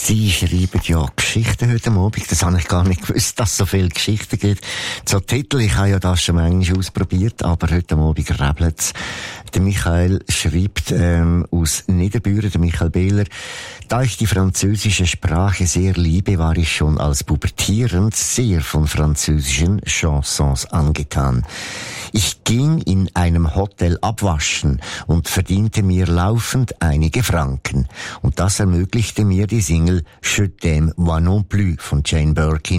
Sie schreiben ja Geschichten heute Abend. Das habe ich gar nicht gewusst, dass es so viele Geschichten gibt. So Titel, ich habe ja das schon manchmal ausprobiert, aber heute Abend rebelt's. Der Michael schreibt aus Niederbüren, der Michael Behler: Da ich die französische Sprache sehr liebe, war ich schon als pubertierend sehr von französischen Chansons angetan. Ich ging in einem Hotel abwaschen und verdiente mir laufend einige Franken. Und das ermöglichte mir die Single Je t'aime moi non plus von Jane Birkin